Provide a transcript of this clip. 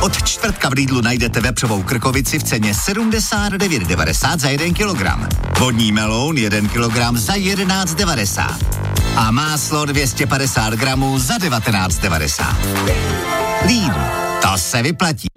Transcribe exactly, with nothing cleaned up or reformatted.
Od čtvrtka v Lidlu najdete vepřovou krkovici v ceně sedmdesát devět devadesát za jeden kilogram. Vodní meloun jeden kilogram za jedenáct devadesát. A máslo dvě stě padesát gramů za devatenáct devadesát. Lidl, to se vyplatí.